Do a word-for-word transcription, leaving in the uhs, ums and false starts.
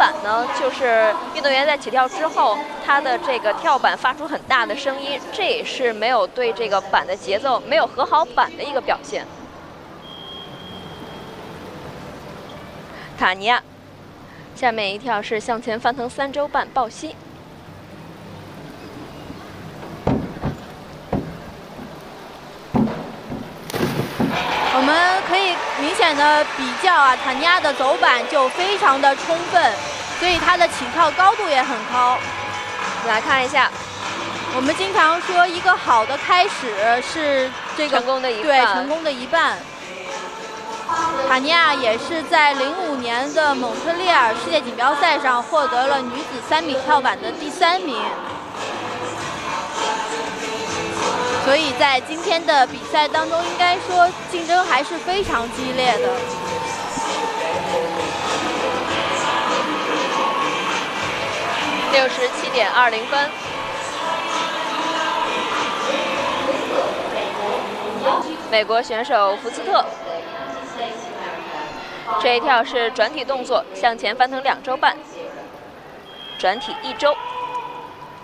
板呢，就是运动员在起跳之后，他的这个跳板发出很大的声音，这也是没有对这个板的节奏没有和好板的一个表现。塔尼亚，下面一跳是向前翻腾三周半抱膝。 我们可以明显的比较啊，塔尼亚的走板就非常的充分，所以她的起跳高度也很高。 来看一下， 我们经常说一个好的开始是这个成功的一半， 对，成功的一半。塔尼亚也是在零五年的蒙特利尔世界锦标赛上获得了女子三米跳板的第三名。 所以在今天的比赛当中，应该说竞争还是非常激烈的。 六十七点二零分。美国选手福斯特，这一跳是转体动作，向前翻腾两周半，转体一周。